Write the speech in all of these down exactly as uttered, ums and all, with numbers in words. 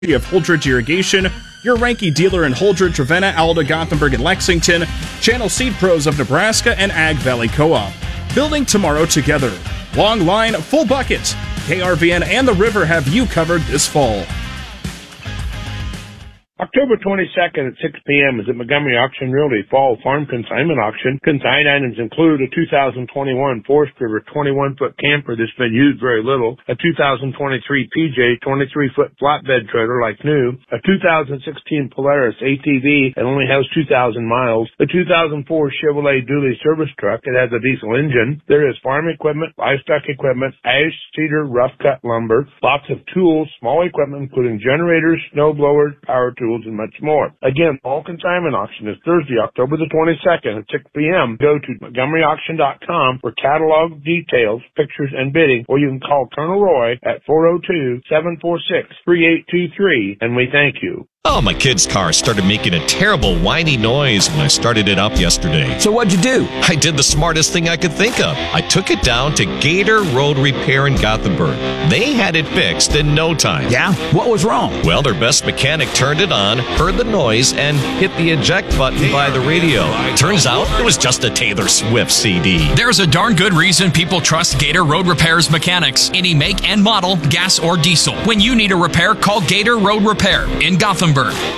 of Holdridge Irrigation, your Ranky dealer in Holdridge, Ravenna, Alda, Gothenburg, and Lexington, Channel Seed Pros of Nebraska, and Ag Valley Co-op. Building tomorrow together. Long line, full bucket. K R V N and the River have you covered this fall. October twenty-second at six p.m. is at Montgomery Auction Realty Fall Farm Consignment Auction. Consigned items include a two thousand twenty-one Forest River twenty-one foot camper that's been used very little, a two thousand twenty-three P J twenty-three foot flatbed trailer like new, a two thousand sixteen Polaris A T V that only has two thousand miles, a two thousand four Chevrolet Dually service truck that has a diesel engine. There is farm equipment, livestock equipment, ash, cedar, rough cut lumber, lots of tools, small equipment including generators, snow blowers, power tools, and much more. Again, Fall Consignment Auction is Thursday, October the twenty-second at six p.m. Go to Montgomery Auction dot com for catalog details, pictures, and bidding, or you can call Colonel Roy at four oh two, seven four six, three eight two three, and we thank you. Oh, my kid's car started making a terrible whiny noise when I started it up yesterday. So what'd you do? I did the smartest thing I could think of. I took it down to Gator Road Repair in Gothenburg. They had it fixed in no time. Yeah? What was wrong? Well, their best mechanic turned it on, heard the noise, and hit the eject button by the radio. Turns out it was just a Taylor Swift C D. There's a darn good reason people trust Gator Road Repair's mechanics. Any make and model, gas or diesel. When you need a repair, call Gator Road Repair in Gothenburg.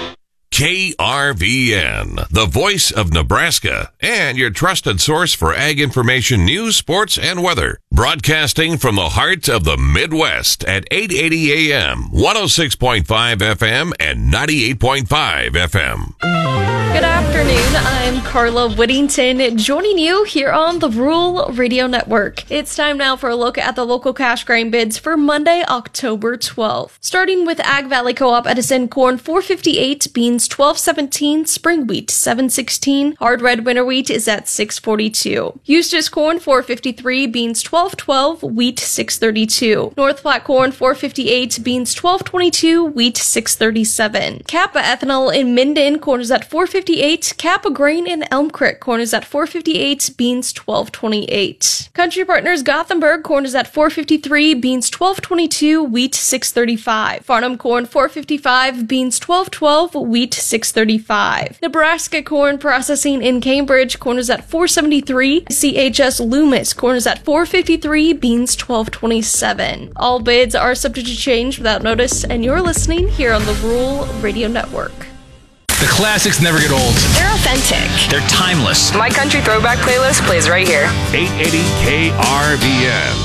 K R V N, the voice of Nebraska, and your trusted source for ag information, news, sports, and weather. Broadcasting from the heart of the Midwest at eight eighty A M, one oh six point five F M, and ninety-eight point five F M. Good afternoon, I'm Carla Whittington, joining you here on the Rural Radio Network. It's time now for a look at the local cash grain bids for Monday, October twelfth. Starting with Ag Valley Co-op Edison, corn four fifty-eight, beans twelve seventeen, spring wheat seven sixteen, hard red winter wheat is at six forty-two. Eustis corn four fifty-three, beans twelve twelve, wheat six thirty-two. North Platte corn four fifty-eight, beans twelve twenty-two, wheat six thirty-seven. Kappa ethanol in Minden, corn is at four fifty-eight, Kappa grain in Elm Creek, corn is at four fifty-eight, beans twelve twenty-eight. Country Partners Gothenburg, corn is at four fifty-three, beans twelve twenty-two, wheat six thirty-five. Farnham corn four fifty-five, beans twelve twelve, wheat six thirty-five. Nebraska corn processing in Cambridge, corn is at four seventy-three. C H S Loomis, corn is at four fifty-three, beans twelve twenty-seven. All bids are subject to change without notice, and you're listening here on the Rural Radio Network. The classics never get old. They're authentic. They're timeless. My Country Throwback playlist plays right here. eight eighty K R V N.